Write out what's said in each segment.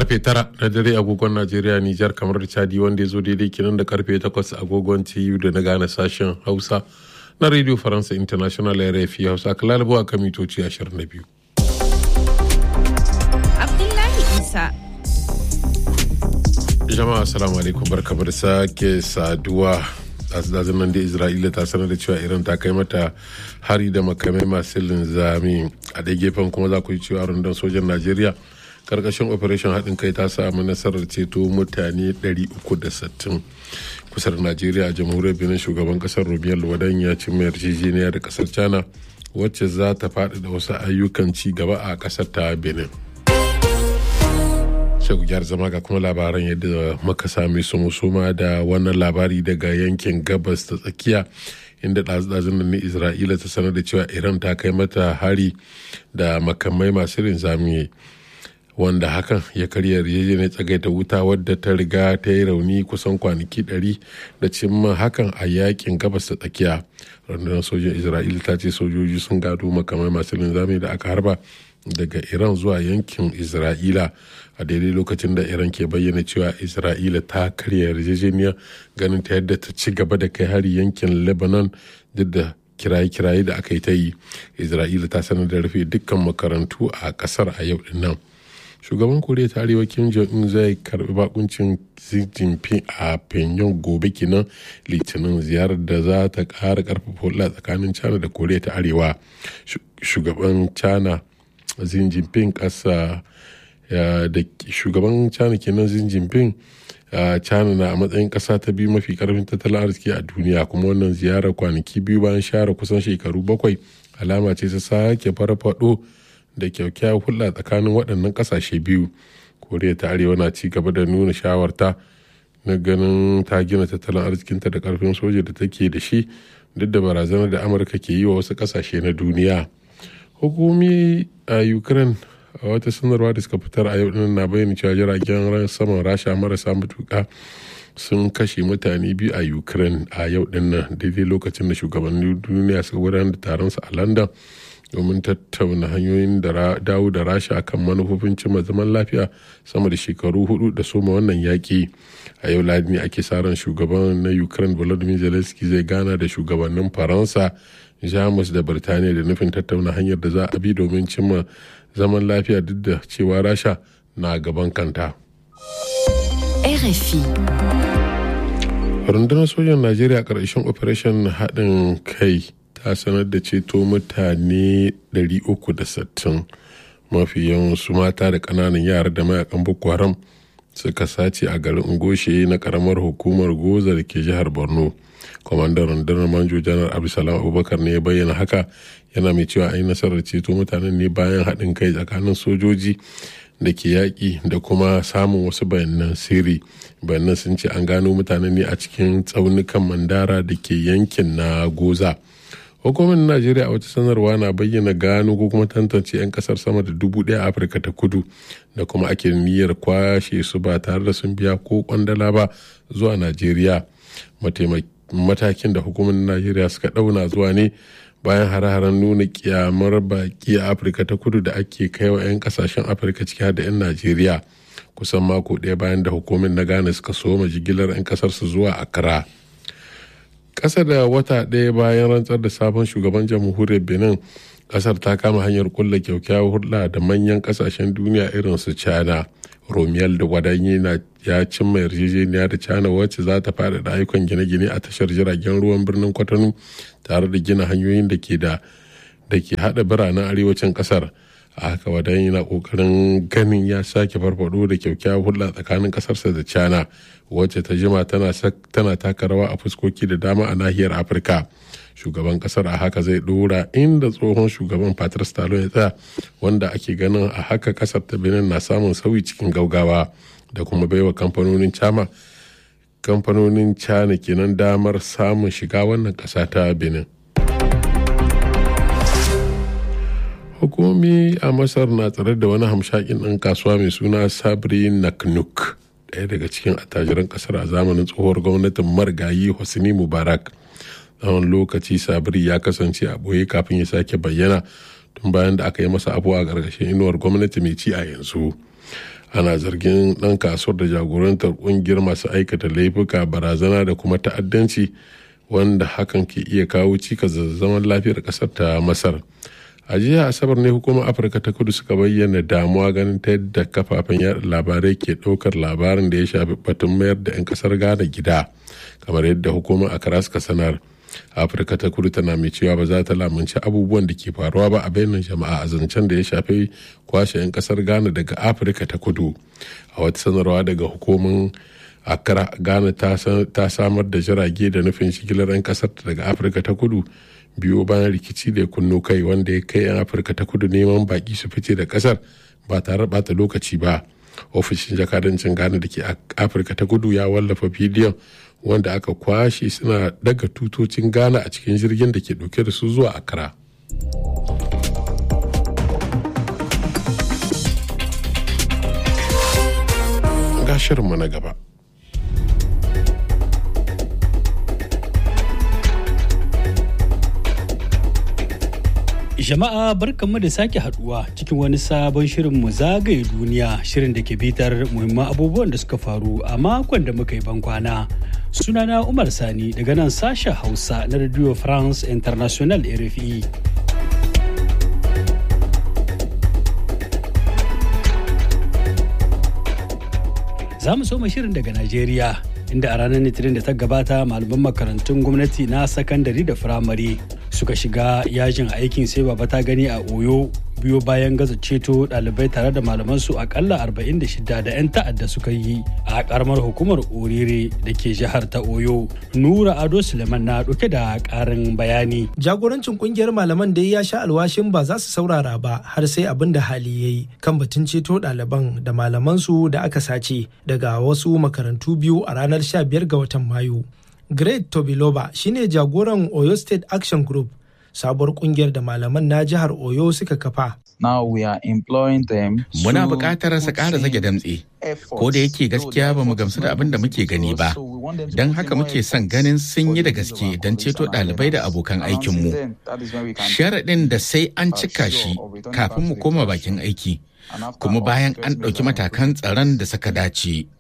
karfe 9 na dare agogon Najeriya, Nijar, kamar da Chadi, wanda ya zo daidai kenan da karfe 8 agogon TU da na gane sashen Hausa na Radio Faransa International RFI Hausa, kalalabu a kan mitoci 22. Abdullahi Isa. Jama'a assalamu alaikum, barkamu da sake saduwa. Azazin nan da Isra'ila ta sanar da cewa Iran ta kai mata hari da makamai masu linzami. A ɗaya gefen kuma za ku yi cewa rundunar sojan Najeriya karkashin operation haɗin kai ta samu nasarar ceto mutane 360 kusa da Najeriya. A jamhuriyar Benin, shugaban kasar Romelu Wadan ya ci mai yarjejeniya da kasar China wacce za ta faɗi da wasu ayyukan ci gaba a kasar ta Benin. Shaguyar zama ga kuma labaran yadda muka sami su musuma da wannan labari daga yankin gabas ta tsakiya, inda ɗazu-ɗazun nan Isra'ila ta sanar da cewa Iran ta kai mata hari da makamai masu linzami, wanda hakan ya karya yarjejeniyar tsagaita wuta wadda ta riga ta yi rauni kusan kwanaki 100 da cimma hakan a yakin gabas ta tsakiya. Rundunar sojin Isra'ila ta ce sojoji sun gado makamai masu linzami da aka harba daga Iran zuwa yankin Isra'ila a daidai lokacin da Iran ke bayyana cewa Isra'ila ta karya yarjejeniya, ganin ta yadda ta ci gaba da kai hari yankin Lebanon duk da kiraye-kiraye da aka yi ta yi. Isra'ila ta sanar da rufe dukkan makarantu a kasar a yau din nan. Shugaban Koriya ta Arewa Kim Jong-un zai karbi bakuncin Xi Jinping a Pyongyang gobe kenan Litinin, ziyarar da za ta kara karfafa hulɗa tsakanin China da Koriya ta Arewa. Shugaban China Xi Jinping da shugaban China kenan Xi Jinping, China na a matsayin kasa ta biyu mafi karfin tattalin arziki a duniya, kuma wannan ziyarar kwanaki biyu bayan share kusan shekaru 7 alama ce ta sake farfado da kyakkyawar hulɗa tsakanin waɗannan ƙasashe biyu. Koriya ta Arewa na ci gaba da nuna shawarta na ganin ta gina tattalin arzikinta da karfin soja da take da shi, duk da barazanar da Amurka ke yi wa wasu ƙasashe na duniya. Hukumi a Ukraine a wata sanarwa da suka fitar a yau na bayyana cewa jiragen saman Rasha marasa matuƙa sun kashe mutane 2 a Ukraine a yau dinnan, daidai lokacin da shugabannin duniya suka gudanar da taron su a London domin tattauna hanyoyin da dawo da Rasha kan manufofin cimma zaman lafiya sama da shekaru 4 da soma wannan yaƙi. A yau Lahadi ne ake sa ran shugaban na Ukraine Volodymyr Zelensky zai gana da shugabannin Faransa, Jamus da Birtaniya da nufin tattauna hanyar da za a bi domin cimma zaman lafiya, duk da cewa Rasha na gaban kanta. RFI. Rundunar sojan Najeriya ƙarshen operation haɗin kai ta sanar da ceto mutane 360, mafi yawan su mata da ƙananan yara da mayakan Boko Haram suka sace a garin Ngoshe na ƙaramar hukumar Goza da ke jihar Borno. Kwamandan rundunar Manjo Janar Abdulsalam Abubakar ne ya bayyana haka, yana mai cewa an yi nasarar ceto mutanen ne bayan haɗin kai tsakanin sojoji da ke yaƙi da kuma samun wasu bayanan sirri. Bayanan sun ce an gano mutanen ne a cikin tsaunukan Mandara da ke yankin na Goza. Hukumar Najeriya a wata sanarwa na bayyana gano ko kuma tantance 'yan kasar sama da 1,000 a Afirka ta Kudu da kuma ake niyyar kwashe su ba tare da sun biya ko kwandala ba zuwa Najeriya. Matakin da hukumar Najeriya suka ɗauna zuwa ne bayan hare-haren nuna kyamar baki a Afirka ta Kudu da ake kai wa 'yan kasashen Afirka ciki da 'yan Najeriya, kusan mako ɗaya bayan da hukumar na Ghana suka soma jigilar 'yan kasar su zuwa Accra. Ƙasa da wata ɗaya bayan rantsar da sabon shugaban jamhuriyar Benin, ƙasar ta kama hanyar kulla kyakkyawar hulɗa da manyan ƙasashen duniya irin su China. Romelu da Wadanyi ya cimma yarjejeniya da China wacce za ta faɗaɗa ayyukan gine-gine a tashar jiragen ruwan birnin Kwatano tare da gina hanyoyin da ke haɗa biranen arewacin ƙasar. A haka Wadanyi na ƙoƙarin ganin ya sake farfaɗo da kyakkyawar hulɗa tsakanin ƙasarsa da China, wacce ta jima tana taka rawa a fuskoki da dama a nahiyar Afirka. Shugaban kasar a haka zai dora inda tsohon shugaban Patrice Talon ya tsaya, wanda ake ganin a haka kasar ta Benin na samun sauyi cikin gaugawa da kuma baiwa kamfanonin China kenan damar samun shiga wannan kasa ta Benin. Hukumomi a Masar na tsare da wani hamshakin ɗan kasuwa mai suna Sabri Naknouk, ɗaya daga cikin attajiran kasar a zamanin tsohuwar gwamnatin marigayi Hosni Mubarak. Tsawon lokaci Sabri ya kasance a ɓoye kafin ya sake bayyana tun bayan da aka yi masa abu a ƙarƙashin inuwar gwamnati mai ci a yanzu. ana zargin ɗan kasuwar da jagorantar ƙungiyar masu aikata laifuka, barazana da kuma ta'addanci, wanda hakan ke iya kawo cikas da zaman lafiyar ƙasar ta Masar. A jiya Asabar ne hukumar Afirka ta Kudu suka bayyana damuwa ganin ta yadda kafafen yada labarai ke ɗaukar labarin da ya shafi batun mayar da 'yan ƙasar Ghana gida, kamar yadda hukumar Accra suka sanar. Afirka ta Kudu tana mai cewa ba za ta lamunci abubuwan da ke faruwa ba a bainar jama'a a zancen da ya shafi kwashe 'yan ƙasar Ghana daga Afirka ta Kudu. A wata sanarwa daga hukumar Accra, Ghana ta samar da jirage da nufin shigilar 'yan ƙasar daga Afirka ta Kudu biyo bayan rikici da ya kunno kai, wanda ya kai 'yan Afirka ta Kudu neman baki su fice da ƙasar ba tare da bata lokaci ba. Ofishin jakadancin Ghana da ke Afirka ta Kudu ya wallafa bidiyon wanda aka kwashe suna daga tutocin Ghana a cikin jirgin da ke dauke da su zuwa Accra. Ga shirinmu na gaba. Jama'a barkanmu da sake haduwa cikin wani sabon shirin mu zagaye duniya, shirin da ke bitar muhimman abubuwan da suka faru a makon da muka yi bankwana. Sunana Umar Sani daga nan sashen Hausa na Radio France International RFI. Za mu soma shirin daga Najeriya, inda a ranar Litinin da ta gabata malaman makarantun gwamnati na sakandare da firamare suka shiga yajin aikin sai baba ta gani a Oyo biyo bayan gaza ceto ɗalibai tare da malamansu akalla 46 da 'yan ta'adda suka yi a karamar hukumar Orire da ke jihar ta Oyo. Nura Ado Suleiman na ɗauke da ƙarin bayani. Jagorancin kungiyar malaman da ya sha alwashin ba za su saurara ba har sai abin da hali ya yi kan batun ceto ɗaliban da malamansu da aka sace daga wasu makarantu biyu a ranar 15 ga watan Mayu. Great Tobiloba shine jagoran Oyo State Action Group, sabuwar kungiyar da malaman na jihar Oyo suka kafa. Muna buƙatar su ƙara zage damtse, ko da yake gaskiya ba mu gamsu da abin da muke gani ba. Don haka muke son ganin sun yi da gaske don ceto ɗalibai da abokan aikinmu. Sharaɗin da sai an cika shi kafin mu koma bakin aiki, kuma bayan an ɗauki matakan tsaron da suka dace.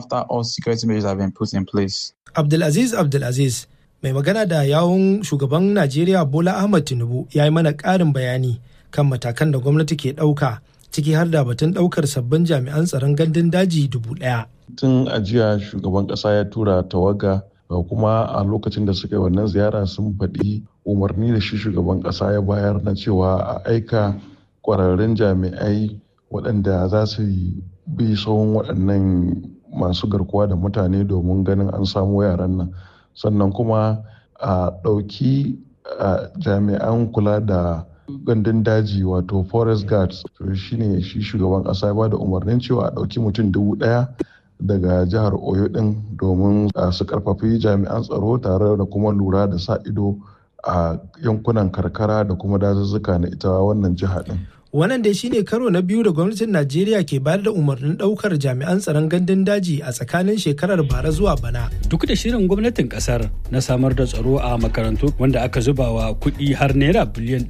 Abdulaziz mai magana da yawun shugaban Najeriya Bola Ahmed Tinubu ya yi mana ƙarin bayani kan matakan da gwamnati ke ɗauka, ciki har da batun ɗaukar sabbin jami'an tsaron gandun daji 1,000. Tun a jiya shugaban ƙasa ya tura tawaga, kuma a lokacin da suka yi wannan ziyara sun faɗi umarni da shi shugaban ƙasa ya bayar na cewa a aika ƙwararrun jami'ai waɗanda za su bi tsawon waɗannan masu garkuwa da mutane domin ganin an samu yaran nan. Sannan kuma a ɗauki jami'an kula da gandun daji wato forest guards, shine shi shugaban ƙasa ya bada umarnin cewa a ɗauki mutum 1,000 daga jihar Oyo ɗin domin su karfafi jami'an tsaro tare da kuma lura da sa ido a yankunan karkara da kuma dazuzzuka na ita wannan jiha ɗin. Wannan dai shine karo na biyu da gwamnatin Najeriya ke bayar da umarnin ɗaukar jami'an tsaron gandun daji a tsakanin shekarar bara zuwa bana. Duk da shirin gwamnatin kasar na samar da tsaro a makarantu wanda aka zuba wa kuɗi har naira biliyan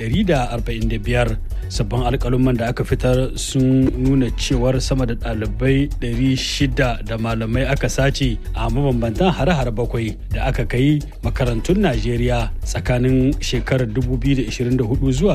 145, sabbin alƙaluman da aka fitar sun nuna cewar sama da ɗalibai 600 da malamai aka sace a mabambantan hare-hare 7 da aka kai makarantun Najeriya tsakanin shekarar 2024 zuwa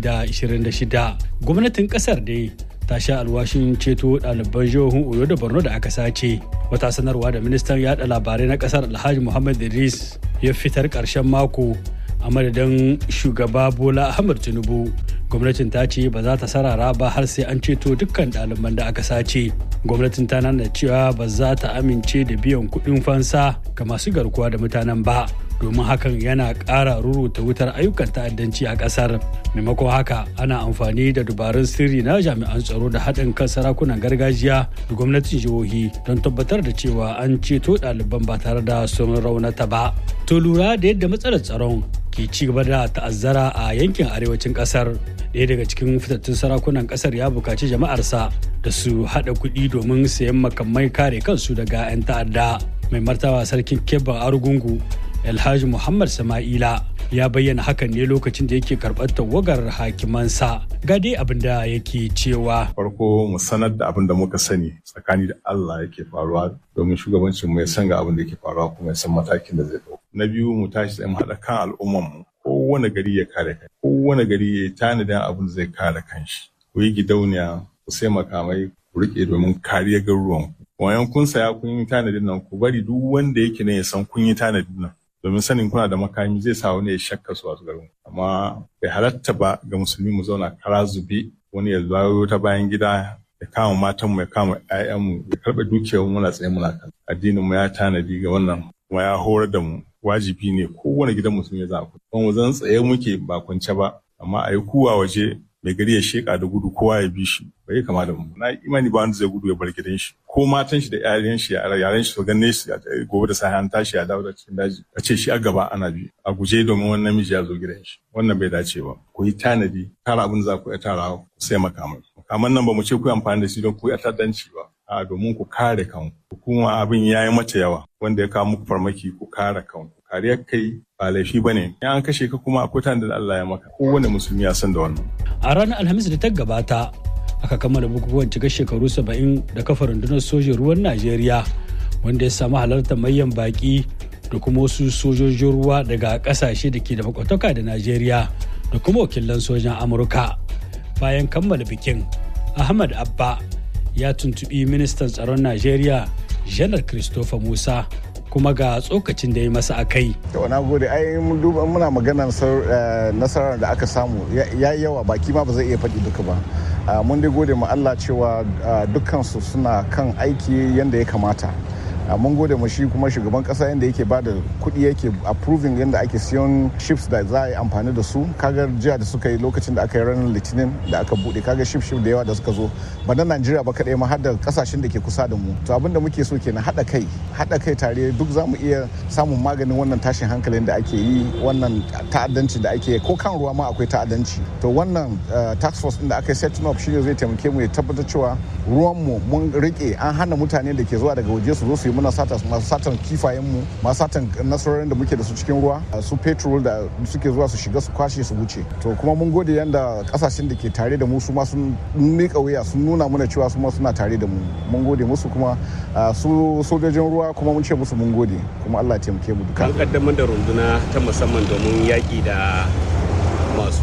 2026. Gwamnatin kasar dai ta sha alwashin ceto ɗaliban jihohin Oyo da Borno da aka sace. Wata sanarwa da ministan yaɗa labarai na kasar Alhaji Muhammad Idris ya fitar ƙarshen mako a madadin shugaba Bola Ahmed Tinubu. Gwamnatin ta ce ba za ta sarara ba har sai an ceto dukkan ɗaliban da aka sace. Gwamnatin ta nuna cewa ba za ta amince da biyan kuɗin fansa ga masu garkuwa da mutanen ba, domin hakan yana ƙara ruruta wutar ayyukan ta'addanci a ƙasar. Maimakon haka ana amfani da dabarun sirri na jami'an tsaro da haɗin kan sarakunan gargajiya da gwamnatin jihohi don tabbatar da cewa an ceto ɗaliban ba tare da sun raunata ba. To lura da yadda matsalar tsaron ke ci gaba da ta'azzara a yankin arewacin ƙasar, ɗaya daga cikin fitattun sarakunan ƙasar ya buƙaci jama'arsa da su haɗa kuɗi domin sayan makamai kare kansu daga 'yan ta'adda. Mai martaba sarkin Kebban Arugungu Alhaji Muhammad Sama'ila ya bayyana hakan ne lokacin da yake karɓar tawagar hakimansa. Ga dai abin da yake cewa. Farko mu sanar da abin da muka sani tsakani da Allah yake faruwa domin shugabancin mu ya san ga abin da yake faruwa kuma ya san matakin da zai ɗauka. Na biyu mu tashi tsaye mu haɗa kan al'umman mu. Kowane gari ya kare kai. Kowane gari ya tanadin abin da zai kare kanshi. Ku yi gidauniya, ku sai makamai, ku riƙe domin kariyar garuruwan ku. Wayan kun saya kun yi tanadin nan ku bari duk wanda yake ne ya san kun yi tanadin nan. Domin sanin kuna da makami zai sa wani ya shakka su wasu garin. Amma bai halatta ba ga musulmi mu zauna kara zube wani ya zawo ta bayan gida ya kama matanmu ya kama 'ya'yanmu ya karɓe dukiyar muna tsaye muna kan. Addinin mu ya tanadi ga wannan kuma ya horar da mu wajibi ne kowane gidan musulmi ya za ku. Kuma mu zan tsaye muke ba kwance ba amma a yi kuwa waje mai gari ya sheka da gudu kowa ya bi shi bai kama da mu. Na imani ba wanda zai gudu ya bar gidan shi. Ko matan shi da yaran shi su ganne shi gobe da sai an tashi ya dawo da cikin daji a ce shi a gaba ana bi a guje domin wani namiji ya zo gidan shi wannan bai dace ba. Ku yi tanadi tara abin za ku iya tara ku sai makaman nan ba mu ce ku yi amfani da shi don ku yi ta'addanci ba a domin ku kare kanku. Kuma abin ya yi mata yawa wanda ya kawo muku farmaki ku kare kanku. Kariyar kai ba laifi ba ne. In an kashe ka kuma akwai tanadin da Allah ya maka. Kowane musulmi ya san da wannan. A ranar Alhamis da ta gabata aka kammala bukukuwan cika shekaru 70 da kafa rundunar sojin ruwan Najeriya wanda ya samu halartar manyan baki da kuma wasu sojojin ruwa daga kasashe da ke da makwataka da Najeriya da kuma wakilan sojan Amurka. Bayan kammala bikin, Ahmad Abba ya tuntubi ministan tsaron Najeriya Janar Christopher Musa kuma ga tsokacin da ya masa a kai. Na gode, ai mun duba muna maganar nasarar da aka samu ya yi yawa baki ma ba zai iya faɗi duka ba. Mun dai gode ma Allah cewa dukkansu suna kan aiki yadda ya kamata. Mun gode ma shi kuma shugaban kasa yadda yake ba da kuɗi yake approving yadda ake siyan ships da za a yi amfani da su. Kaga jiya da suka yi lokacin da aka yi ranar litinin da aka buɗe kaga ship da yawa da suka zo ba na Najeriya ba kaɗai ma har da kasashen da ke kusa da mu. To abin da muke so kenan haɗa kai tare duk za mu iya samun maganin wannan tashin hankalin da ake yi wannan ta'addanci da ake yi ko kan ruwa ma akwai ta'addanci. To wannan task force din da aka yi setting up shi ne zai taimake mu ya tabbatar cewa ruwan mu mun rike an hana mutane da ke zuwa daga waje su zo su yi muna masu satan kifayenmu masu satan nasarorin da muke da su cikin ruwa su petrol da suke zuwa su shiga su kwashe su wuce. To kuma mun gode yanda kasashen da ke tare da mu su ma sun miƙa wuya sun nuna mana cewa su ma suna tare da mu. Mun gode musu kuma su sojojin ruwa kuma mun ce musu mun gode kuma Allah ya taimake mu duka. An kaddamar da runduna ta musamman domin yaƙi da masu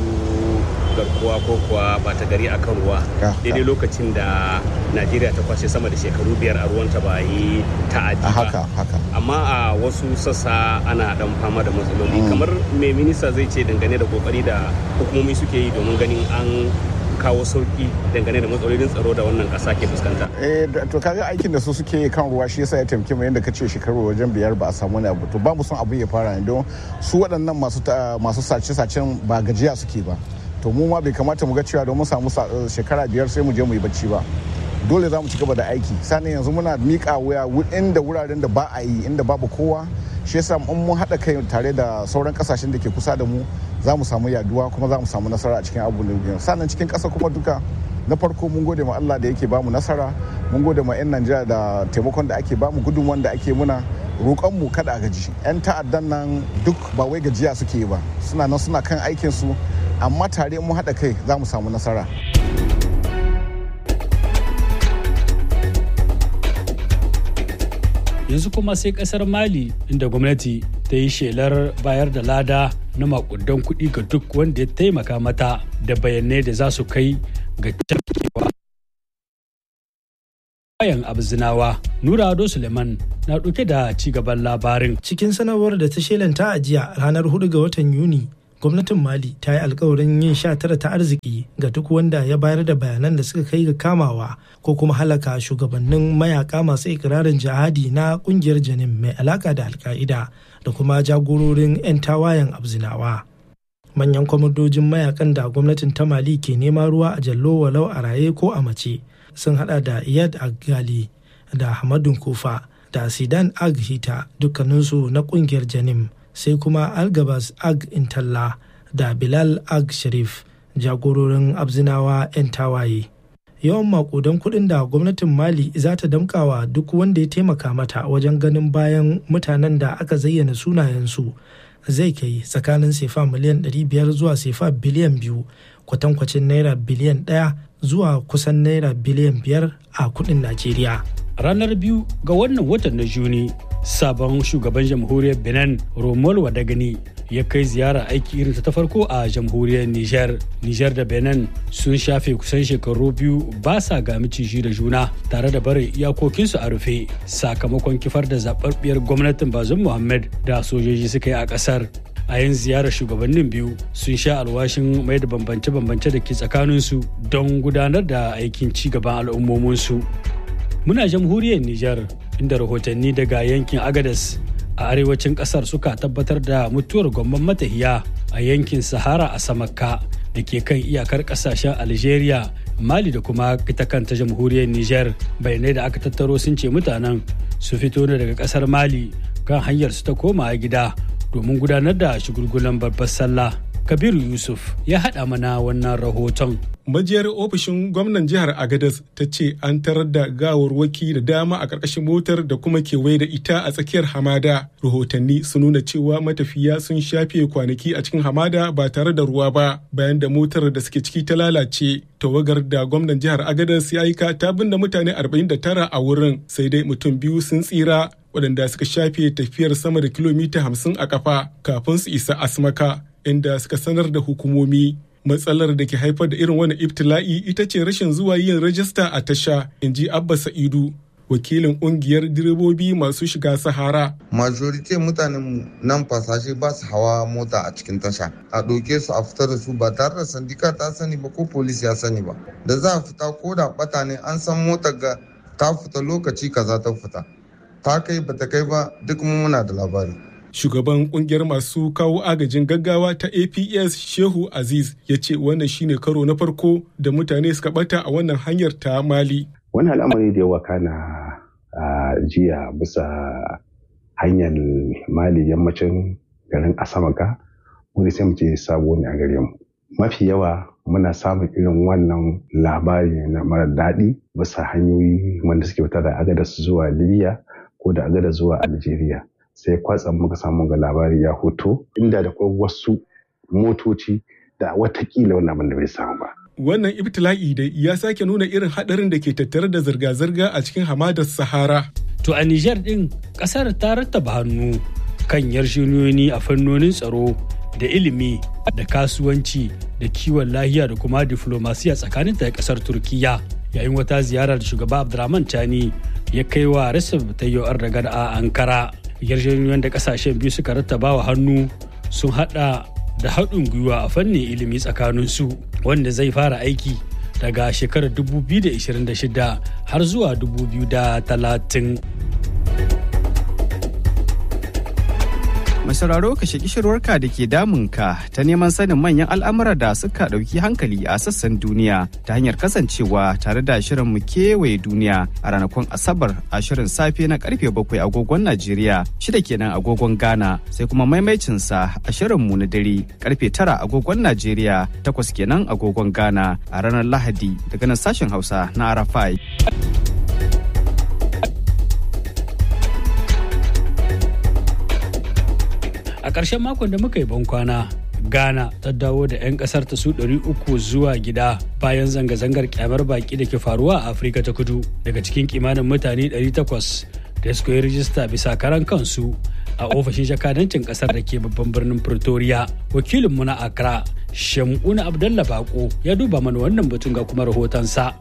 garkuwa ko kuwa ba ta gari akan ruwa daidai lokacin da Najeriya ta kwashe sama da shekaru 5 a ruwanta ba yi ta'adi ba. Haka. Amma a wasu sassa ana dan fama da matsaloli kamar me minista zai ce dangane da kokari da hukumomi suke yi domin ganin an kawo sauki dangane da matsalolin tsaro da wannan kasa ke fuskanta. To kaga aikin da su suke kan ruwa shi yasa ya taimake mu yadda kace shekaru wajen 5 ba a samu wani abu. To ba mu son abu ya fara ne don su waɗannan masu sace-sacen ba gajiya suke ba. To mu ma bai kamata mu ga cewa don mun samu shekara 5 sai mu je mu yi bacci ba. Dole za mu ci gaba da aiki. Sannan yanzu muna miƙa wuya inda wuraren da ba a yi inda babu kowa. Shi yasa in mun haɗa kai tare da sauran kasashen da ke kusa da mu za mu samu yaduwa kuma za mu samu nasara a cikin abubuwan da sannan cikin ƙasa kuma duka na farko mun gode ma Allah da yake bamu nasara mun gode ma 'yan Najeriya da taimakon da ake bamu gudunmuwan da ake muna roƙonmu kada a gaji 'yan ta'addan nan duk ba wai gajiya suke ba suna nan suna kan aikin su amma tare mun haɗa kai za mu samu nasara. Yanzu kuma sai kasar Mali inda gwamnati ta yi shelar bayar da lada na makudan kuɗi ga duk wanda ya taimaka mata da bayanai da za su kai ga cafkewa. Bayan Abzinawa, Nura Ado Suleiman na ɗauke da cigaban labarin. Cikin sanarwar da ta shelanta a jiya ranar 4 ga watan Yuni, gwamnatin Mali ta yi alkawarin yin 19 ta arziki ga duk wanda ya bayar da bayanan da suka kai ga kamawa ko kuma halaka shugabannin mayaka masu ikirarin jihadi na kungiyar Janim mai alaka da Alka'ida da kuma jagororin 'yan tawayen Abzinawa. Manyan kwamandojin mayakan da gwamnatin ta Mali ke nema ruwa a jallo walau a raye ko a mace sun hada da Iyad Agali da Hamadun Kufa da Sidan Ag Hita dukkaninsu na kungiyar Janim. Sai kuma Algabas Ag Intalla da Bilal Ag Sharif jagororin Abzinawa 'yan tawaye. yawan makudan kuɗin da gwamnatin Mali za ta damkawa duk wanda ya taimaka mata wajen ganin bayan mutanen da aka zayyana sunayensu zai kai tsakanin sefa miliyan 500 zuwa sefa biliyan 2, kwatankwacin naira biliyan 1 zuwa kusan naira biliyan 5 a kuɗin Najeriya. Ranar 2 ga wannan watan na Juni, sabon shugaban jamhuriyar Benin Romuald Wadagani ya kai ziyara aiki irin ta farko a jamhuriyar Niger. Niger da Benin sun shafe kusan shekaru 2 ba sa ga miciji da juna tare da barin iyakokinsu a rufe sakamakon kifar da zaɓaɓɓiyar gwamnatin Bazoum Mohamed da sojoji suka yi a ƙasar. A yin ziyarar shugabannin biyu sun sha alwashin mai da bambance-bambance da ke tsakaninsu don gudanar da aikin ci gaban al'ummominsu. Muna jamhuriyar Nijar inda rahotanni daga yankin Agadez a arewacin kasar suka tabbatar da mutuwar gwamman matahiya a yankin Sahara a Samakka da ke kan iyakar kasashen Algeria, Mali da kuma ita kanta jamhuriyar Nijar. Bayanai da aka tattaro sun ce mutanen su fito ne daga kasar Mali kan hanyar su ta koma gida domin gudanar da shagulgulan babbar sallah. Kabiru Yusuf ya haɗa mana wannan rahoton. Majiyar ofishin gwamnan jihar Agadez ta ce an tarar da gawarwaki da dama a ƙarƙashin motar da kuma kewaye da ita a tsakiyar hamada. Rahotanni sun nuna cewa matafiya sun shafe kwanaki a cikin hamada ba tare da ruwa ba bayan da motar da suke ciki ta lalace. Tawagar da gwamnan jihar Agadez ya aika ta binne mutane 49 a wurin, sai dai mutum 2 sun tsira waɗanda suka shafe tafiyar sama da kilomita 50 a kafa kafin su isa Asmaka, inda suka sanar da hukumomi. Matsalar da ke haifar da irin wani ibtila'i ita ce rashin zuwa yin rajista a tasha, in ji Abba Sa'idu, wakilin ƙungiyar direbobi masu shiga Sahara. Majorite mutanen nan fasashe ba su hawa mota a cikin tasha, a ɗauke su a fita da su ba tare da sandika ta sani ba ko polis ya sani ba. Da za a fita ko da ɓata ne an san motar ga ta fita lokaci kaza ta fita, ta kai ba ta kai ba duk muna da labari. Shugaban kungiyar masu kawo agajin gaggawa ta APS Shehu Aziz ya ce wannan shine karo na farko da mutane suka bata a wannan hanyar ta Mali. Wani al'amari da ya wakana jiya bisa hanyar Mali yammacin garin Asamaka, wani sai mu ce sabo ne a gare mu. Mafi yawa muna samun irin wannan labari na mara daɗi bisa hanyoyi wanda suke fita da Agadas zuwa Libya ko da Agadas zuwa Algeria. Sai kwatsam muka samu ga labari ya hoto inda da kuma wasu motoci da watakila wannan abin da bai samu ba. Wannan ibtila'i da ya sake nuna irin hadarin da ke tattare da zirga-zirga a cikin hamadar Sahara. To a Nijar din kasar ta rattaba hannu kan yarjejeniyoyi a fannonin tsaro da ilimi da kasuwanci da kiwon lahiya da kuma diflomasiya tsakaninta da kasar Turkiya, yayin wata ziyarar shugaba Abdurrahman Tani ya kai wa Recep Tayyip Erdogan a Ankara. Yarjejeniyoyin da kasashen biyu suka rattaba wa hannu sun hada da haɗin gwiwa a fannin ilimi tsakaninsu, wanda zai fara aiki daga shekarar 2026 har zuwa 2030. Masauraro ka shaki shirwarka da ke damunka ta neman sanin manyan al'amura da suka ɗauki hankali a sassan duniya ta hanyar kasancewa tare da shirin mu kewaye duniya a ranakun Asabar a shirin safe na karfe 7 agogon Najeriya, 6 kenan agogon Ghana, sai kuma maimaicinsa a shirin mu na dare karfe 9 agogon Najeriya, 8 kenan agogon Ghana a ranar Lahadi daga nan sashen Hausa na Arafai. A ƙarshen makon da muka yi bankwana, Ghana ta dawo da 'yan ƙasar ta su 300 zuwa gida bayan zanga-zangar kyamar baki da ke faruwa a Afirka ta Kudu. Daga cikin kimanin mutane 800 da suka yi rijista bisa karan kansu a ofishin jakadancin ƙasar da ke babban birnin Pretoria. Wakilinmu na Accra, Shamuna Abdallah Bako, ya duba mana wannan batun ga kuma rahotonsa.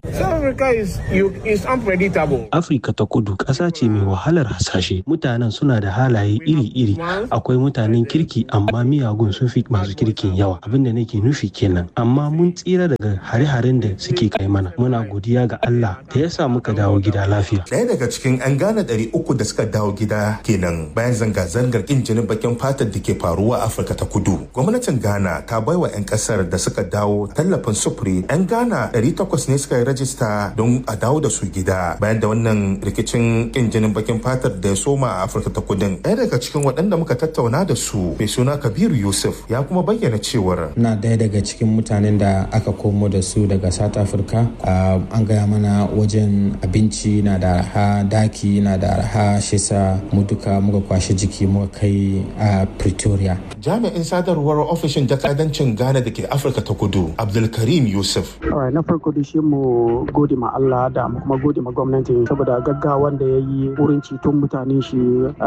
Afirka ta Kudu ƙasa ce mai wahalar hasashe. Mutanen suna da halaye iri-iri. Akwai mutanen kirki amma miyagun sun fi masu kirkin yawa. Abin da nake nufi kenan. Amma mun tsira daga hare-haren da suke kai mana. Muna godiya ga Allah da ya sa muka dawo gida lafiya. Ɗaya daga cikin 'yan Ghana 300 da suka dawo gida kenan bayan zanga-zangar ƙin jinin bakin fatar da ke faruwa a Afirka ta Kudu. Gwamnatin Ghana ta baiwa 'yan kasar da suka dawo tallafin sufuri 'yan Ghana 800 ne suka yi rajista don a dawo da su gida bayan da wannan rikicin kin jinin bakin fatar da ya soma a Afirka ta Kudin. Ɗaya daga cikin waɗanda muka tattauna da su mai suna Kabiru Yusuf ya kuma bayyana cewar na ɗaya daga cikin mutanen da aka komo da su daga South Africa. An gaya mana wajen abinci na da arha, daki na da arha, shi sa mu duka muka kwashe jiki muka kai a Pretoria. Jami'in sadarwar ofishin jakadancin Ghana da ke Afirka ta Kudu, Abdulkarim Yusuf. Na farko da shi mu gode ma Allah da mu kuma gode ma gwamnati saboda gaggawan da ya yi wurin ceton mutane shi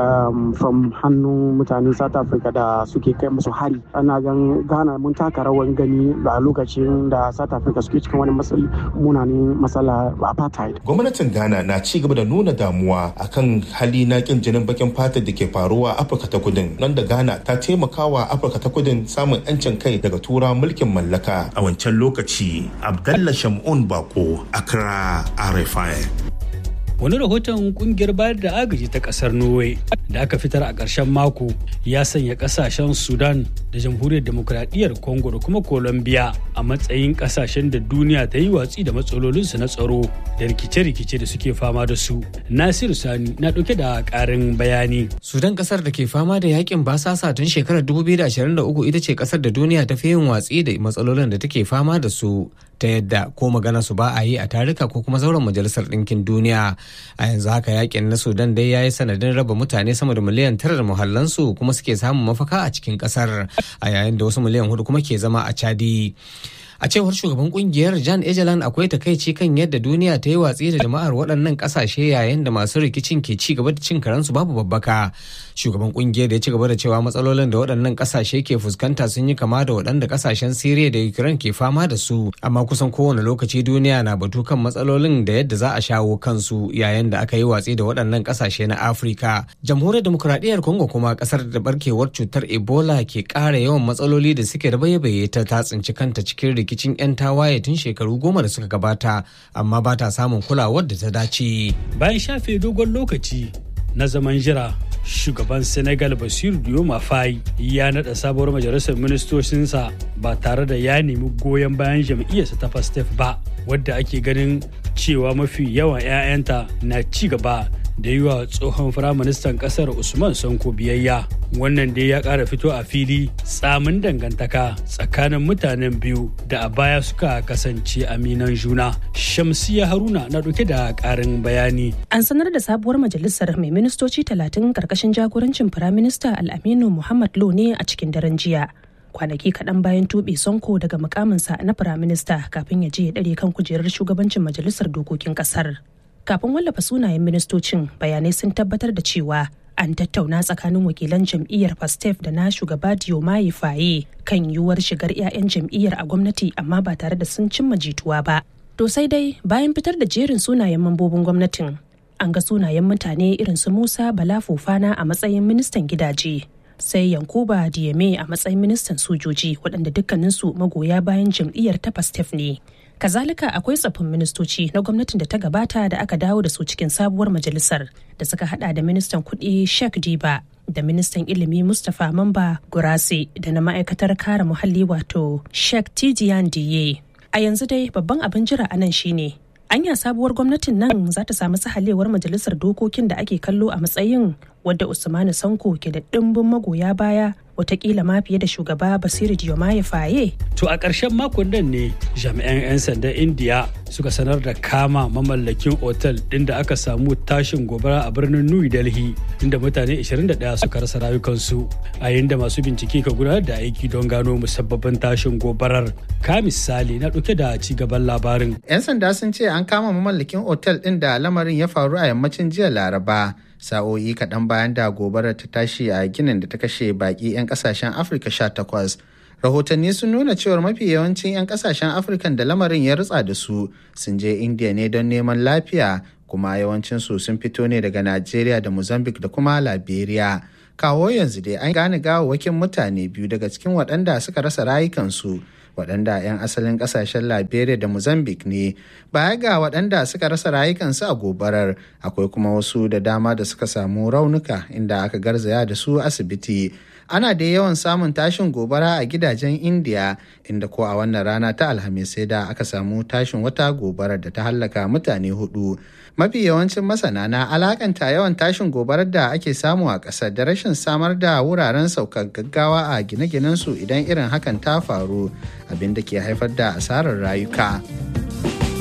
from hannun mutane South Africa da suke kai musu hari. Ana gan Ghana mun taka rawan gani a lokacin da South Africa suke cikin wani munanin matsala apartheid. Gwamnatin Ghana na ci gaba da nuna damuwa akan hali na kin jinin bakin fatar da ke faruwa a Afirka ta Kudin, nan da Ghana ta taimakawa Afirka ta Kudin samun 'yancin kai daga tura mulkin mallaka a wancan lokaci. Abdallah Shamun Bako, Accra, RFI. Wani rahoton kungiyar bayar da agaji ta kasar Norway da aka fitar a ƙarshen mako ya sanya ƙasashen Sudan da Jamhuriyar Demokradiyyar Congo da kuma Colombia a matsayin ƙasashen da duniya ta yi watsi da matsalolinsu na tsaro da rikice-rikice da suke fama da su. Nasiru Sani na ɗauke da ƙarin bayani. Sudan, ƙasar da ke fama da yakin basasa tun shekarar 2023, ita ce ƙasar da duniya ta fi yin watsi da matsalolin da take fama da su, ta yadda ko magana su ba a yi a tarika ko kuma zauren majalisar ɗinkin duniya. A yanzu haka yakin na Sudan dai ya yi sanadin raba mutane sama da miliyan 9 da muhallansu kuma suke samun mafaka a cikin kasar, a yayin da wasu miliyan 4 kuma ke zama a Chadi. A cewar shugaban kungiyar Jan Egeland, akwai takaici kan yadda duniya ta yi watsi da jama'ar waɗannan ƙasashe yayin da masu rikicin ke ci gaba da cin karansu babu babbaka. Shugaban kungiyar da ya ci gaba da cewa matsalolin da waɗannan ƙasashe ke fuskanta sun yi kama da waɗanda ƙasashen Siriya da Ukraine ke fama da su, amma kusan kowane lokaci duniya na batu kan matsalolin da yadda za a shawo kansu yayin da aka yi watsi da waɗannan ƙasashe na Afirka. Jamhuriyar Demokuraɗiyyar Congo kuma, ƙasar da barkewar cutar Ebola ke ƙara yawan matsaloli da suke da baye ta tsinci kanta cikin rikicin 'yan tawaye tun shekaru 10 da suka gabata, amma ba ta samun kulawar da ta dace. Bayan shafe dogon lokaci na zaman jira, shugaban Senegal Bassirou Diomaye Faye ya naɗa sabuwar majalisar ministocinsa ba tare da ya nemi goyon bayan jam'iyyarsa ta PASTEF ba, wadda ake ganin cewa mafi yawan 'ya'yanta na ci gaba da yi wa tsohon firaministan kasar Usman Sonko biyayya. Wannan dai ya ƙara fito a fili tsamin dangantaka tsakanin mutanen biyu da a baya suka kasance aminan juna. Shamsiya Haruna na ɗauke da ƙarin bayani. An sanar da sabuwar majalisar mai ministoci 30 ƙarƙashin jagorancin firaminista Al-Aminu Muhammad Lo ne a cikin daren jiya. Kwanaki kaɗan bayan tuɓe Sonko daga mukaminsa na firaminista kafin ya je ya ɗare kan kujerar shugabancin majalisar dokokin ƙasar. Kafin wallafa sunayen ministocin, bayanai sun tabbatar da cewa an tattauna tsakanin wakilan jam'iyyar PASTEF da na shugaba Diomaye Faye kan yiwuwar shigar 'ya'yan jam'iyyar a gwamnati, amma ba tare da sun cimma jituwa ba. To sai dai bayan fitar da jerin sunayen mambobin gwamnatin, an ga sunayen mutane irin su Musa Bala Fofana a matsayin ministan gidaje, sai Yankuba Dieme a matsayin ministan sojoji, waɗanda dukkaninsu magoya bayan jam'iyyar ta PASTEF ne. Kazalika akwai tsaffin ministoci na gwamnatin da ta gabata da aka dawo da su cikin sabuwar majalisar, da suka hada da ministan kuɗi Sheikh Diba da ministan ilimi Mustapha Mamba Gurase da na ma'aikatar kare muhalli wato Sheikh Tidiane Diye. A yanzu dai babban abin jira a nan shine anya sabuwar gwamnatin nan za ta samu sahalewar majalisar dokokin da ake kallo a matsayin wadda Usmanu Sanko ke da ɗimbin magoya baya, watakila ma fiye da shugaba Bassirou Diomaye Faye. To a ƙarshen makon nan ne jami'an 'yan sandan Indiya suka sanar da kama mamallakin otal ɗin da aka samu tashin gobara a birnin New Delhi, inda mutane 21 suka rasa rayukansu, a yayin da masu bincike ka gudanar da aiki don gano musabbabin tashin gobarar. Ka misali na ɗauke da ci gaban labarin. 'Yan sanda sun ce an kama mamallakin otal ɗin da lamarin ya faru a yammacin jiya Laraba, sa'o'i kaɗan bayan da gobarar ta tashi a ginin da ta kashe baƙi 'yan ƙasashen Afirka 18. Rahotanni sun nuna cewar mafi yawancin 'yan ƙasashen Afirkan da lamarin ya rutsa da su sun je Indiya ne don neman lafiya, kuma yawancinsu sun fito ne daga Najeriya da Mozambique da kuma Liberia. Kawo yanzu dai an gane gawawwakin mutane biyu daga cikin waɗanda suka rasa rayukansu, waɗanda 'yan asalin ƙasashen Liberia da Mozambique ne. Baya ga waɗanda suka rasa rayukansu a gobarar, akwai kuma wasu da dama da suka samu raunuka inda aka garzaya da su asibiti. Ana da yawan samun tashin gobara a gidajen Indiya, inda ko a wannan rana ta Alhamis sai da aka samu tashin wata gobarar da ta hallaka mutane 4. Mafi yawancin masana na alakanta yawan tashin gobarar da ake samu a ƙasar da rashin samar da wuraren saukar gaggawa a gine-ginensu idan irin hakan ta faru, abin da ke haifar da asarar rayuka.